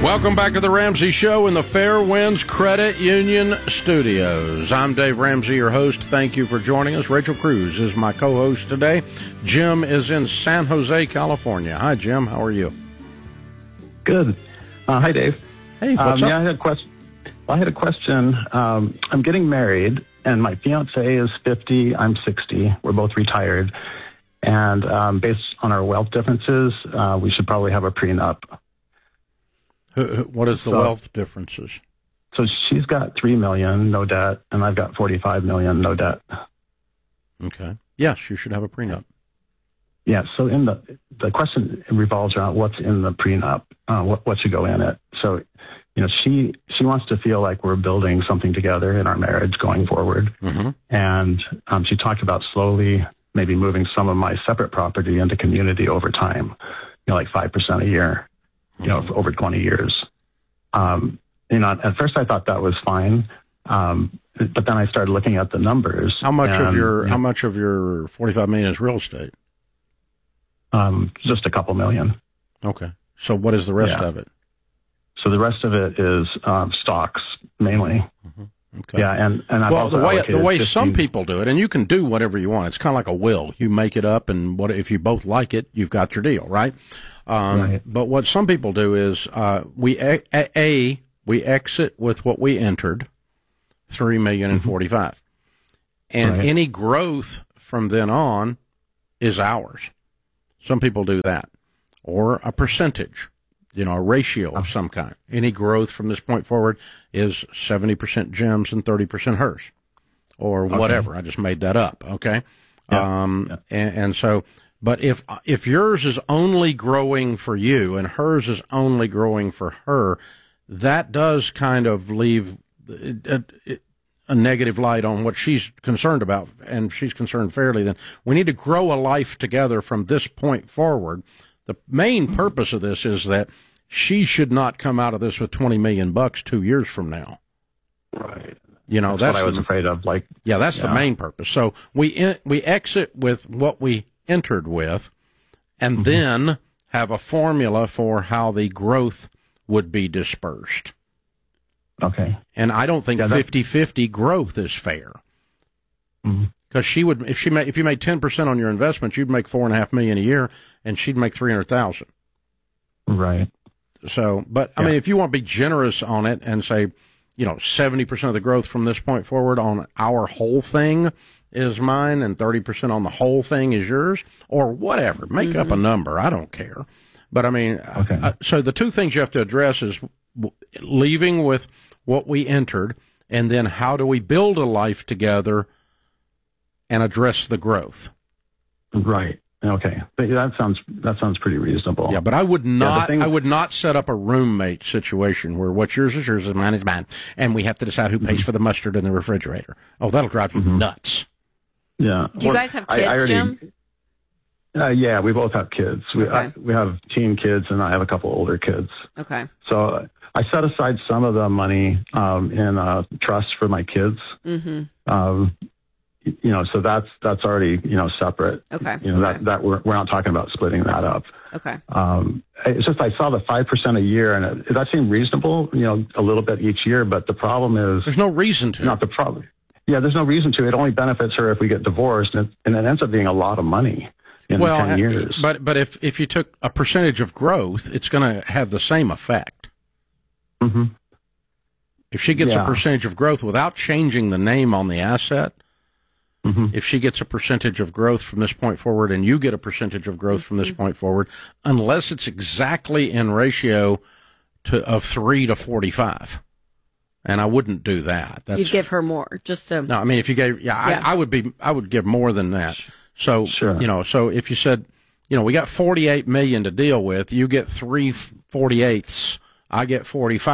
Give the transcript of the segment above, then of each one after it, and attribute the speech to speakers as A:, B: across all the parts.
A: Welcome back to the Ramsey Show in the Fairwinds Credit Union Studios. I'm Dave Ramsey, your host. Thank you for joining us. Rachel Cruz is my co-host today. Jim is in San Jose, California. Hi, Jim. How are you?
B: Good. Hi, Dave.
A: Hey, what's up?
B: Yeah, I had a question. I'm getting married, and my fiance is 50. I'm 60. We're both retired. And based on our wealth differences, we should probably have a prenup.
A: What is the wealth differences?
B: So she's got $3 million, no debt, and I've got $45 million, no debt.
A: Okay. Yes, you should have a prenup.
B: Yeah. So in the question revolves around what's in the prenup, what should go in it. So, she wants to feel like we're building something together in our marriage going forward. Mm-hmm. And she talked about slowly maybe moving some of my separate property into community over time, like 5% a year. For over 20 years. At first I thought that was fine. But then I started looking at the numbers.
A: How much of your $45 million is real estate?
B: Just a couple million.
A: Okay. So what is the rest of it?
B: So the rest of it is stocks mainly. Mm-hmm. Okay. Yeah, and I've also
A: the way some people do it, and you can do whatever you want. It's kind of like a will. You make it up, and if you both like it, you've got your deal, right? Right. But what some people do is we exit with what we entered, $3,045,000, and any growth from then on is ours. Some people do that, or a percentage. A ratio of some kind. Any growth from this point forward is 70% Jim's and 30% hers, or whatever. I just made that up. Okay. Yeah. And so, but if yours is only growing for you and hers is only growing for her, that does kind of leave a negative light on what she's concerned about, and she's concerned fairly. Then we need to grow a life together from this point forward. The main purpose of this is that she should not come out of this with $20 million 2 years from now.
B: Right.
A: That's
B: what I was afraid of.
A: That's the main purpose. So we exit with what we entered with, and then have a formula for how the growth would be dispersed.
B: Okay.
A: And I don't think 50-50 growth is fair. Because she would, if you made 10% on your investment, you'd make $4.5 million a year, and she'd make $300,000.
B: Right.
A: So, but I mean, if you want to be generous on it and say, 70% of the growth from this point forward on our whole thing is mine, and 30% on the whole thing is yours, or whatever, make up a number. I don't care. But I mean, so the two things you have to address is leaving with what we entered, and then how do we build a life together and address the growth.
B: Right. Okay. But that sounds pretty reasonable.
A: Yeah, but I would not set up a roommate situation where what's yours is yours and mine is mine, and we have to decide who pays for the mustard in the refrigerator. Oh, that'll drive you nuts.
B: Yeah.
C: Do you guys have kids, Jim?
B: Yeah, we both have kids. We have teen kids, and I have a couple older kids.
C: Okay.
B: So I set aside some of the money in a trust for my kids. Mm-hmm. So that's already, separate.
C: Okay.
B: That we're not talking about splitting that up.
C: Okay.
B: It's just, I saw the 5% a year, and that seemed reasonable, a little bit each year, but the problem is
A: there's no reason to.
B: Not the problem. Yeah, there's no reason to. It only benefits her if we get divorced, and it ends up being a lot of money in 10 years.
A: But if you took a percentage of growth, it's going to have the same effect. Mm-hmm. If she gets a percentage of growth without changing the name on the asset, if she gets a percentage of growth from this point forward and you get a percentage of growth from this point forward, unless it's exactly in ratio of 3 to 45. And I wouldn't do that.
C: You'd give her more, just to.
A: No, I mean, if you gave, I would give more than that. So, so if you said, we got 48 million to deal with, you get 3/48, I get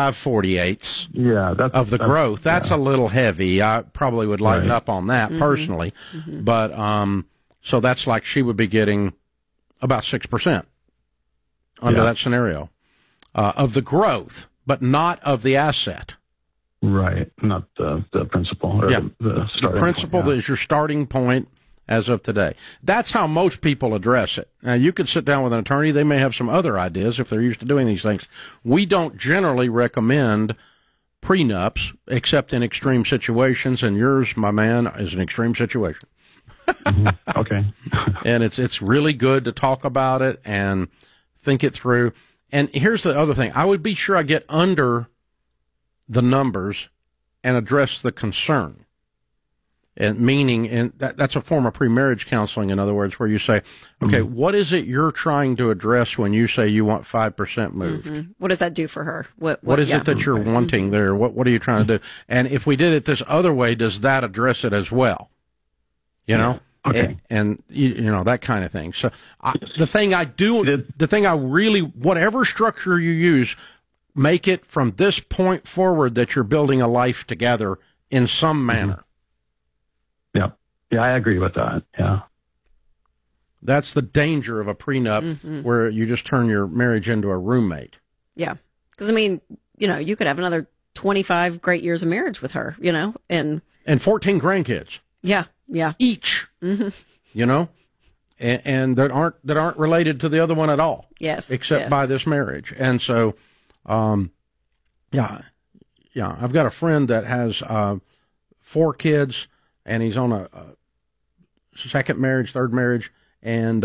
A: 45/48 of the growth. That's a little heavy. I probably would lighten up on that personally. Mm-hmm. But, so that's like she would be getting about 6% under that scenario, of the growth, but not of the asset.
B: Right. Not the principal. Or the
A: principal is your starting point, as of today. That's how most people address it. Now, you could sit down with an attorney. They may have some other ideas if they're used to doing these things. We don't generally recommend prenups except in extreme situations, and yours, my man, is an extreme situation.
B: Okay.
A: And it's really good to talk about it and think it through. And here's the other thing. I would be sure I get under the numbers and address the concern. And meaning, and that's a form of pre-marriage counseling, in other words, where you say, okay, what is it you're trying to address when you say you want 5% moved?
C: What does that do for her?
A: What is it that you're wanting there? What are you trying to do? And if we did it this other way, does that address it as well? You know?
B: Okay.
A: And you know, that kind of thing. So the thing I really, whatever structure you use, make it from this point forward that you're building a life together in some manner.
B: Yeah, I agree with that. Yeah.
A: That's the danger of a prenup where you just turn your marriage into a roommate.
C: Yeah. Because, I mean, you know, you could have another 25 great years of marriage with her, you know, and
A: 14 grandkids.
C: Yeah.
A: Each. You know, and that aren't related to the other one at all.
C: Yes.
A: Except by this marriage. And so, yeah. I've got a friend that has 4 kids, and he's on a second marriage, third marriage, and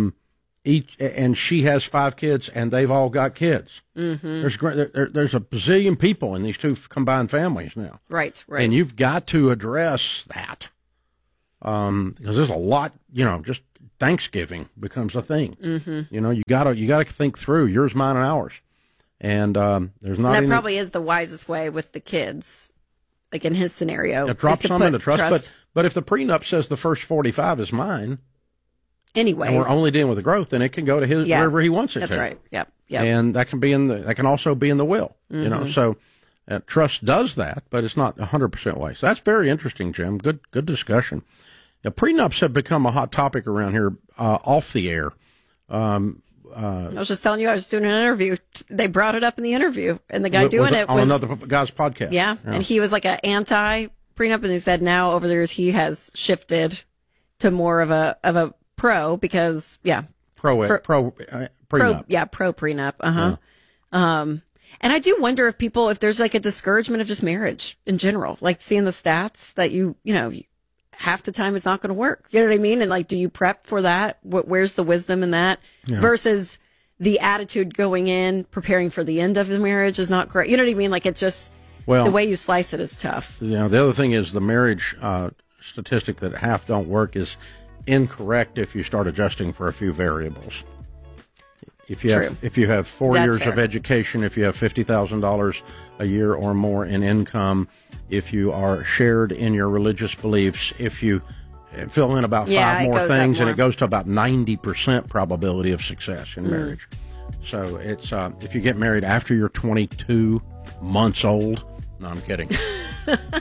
A: she has 5 kids, and they've all got kids. There's a bazillion people in these 2 combined families now.
C: Right.
A: And you've got to address that. Because there's a lot, you know, just Thanksgiving becomes a thing. You know, you gotta think through yours, mine, and ours. And there's not.
C: And that probably is the wisest way with the kids, like in his scenario.
A: Drop some into trust. But if the prenup says the first 45 is mine,
C: anyways,
A: and we're only dealing with the growth, then it can go to his wherever he wants it.
C: That's
A: to.
C: right. Yep.
A: And that can also be in the will. You know, so. Trust does that, but it's not 100% way. So that's very interesting, Jim. Good discussion. Now, prenups have become a hot topic around here off the air. I
C: was just telling you, I was doing an interview. They brought it up in the interview, and the guy doing it
A: on
C: was
A: another guy's podcast.
C: Yeah, and he was like an anti-prenup, and he said now over the years he has shifted to more of a pro because
A: pro prenup.
C: Pro prenup. And I do wonder if there's like a discouragement of just marriage in general, like seeing the stats that you know, half the time it's not going to work. You know what I mean? And like, do you prep for that? Where's the wisdom in that versus the attitude going in, preparing for the end of the marriage is not great. You know what I mean? Like, it's just the way you slice it is tough.
A: You know, the other thing is the marriage statistic that half don't work is incorrect if you start adjusting for a few variables. If you have 4 years of education, if you have $50,000 a year or more in income, if you are shared in your religious beliefs, if you fill in about 5 more things, and it goes to about 90% probability of success in marriage. So it's if you get married after you're 22 months old, no, I'm kidding.